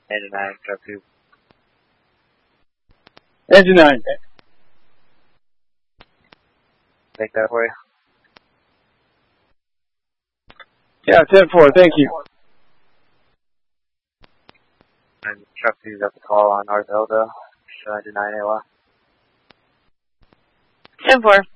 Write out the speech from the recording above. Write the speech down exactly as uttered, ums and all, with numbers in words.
Engine nine, truck two. Engine nine. Take that for you. Yeah, ten four, thank you. And truck two got the call on North Elda. Show engine nine A Y. ten four.